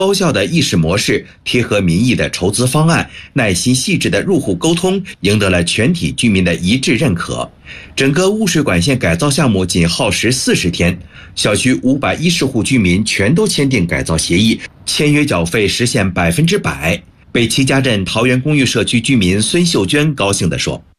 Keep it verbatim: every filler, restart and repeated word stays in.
高效的议事模式、贴合民意的筹资方案、耐心细致的入户沟通，赢得了全体居民的一致认可。整个污水管线改造项目仅耗时四十天，小区五百一十户居民全都签订改造协议，签约缴费实现百分之百。北齐家镇桃园公寓社区居民孙秀娟高兴地说：“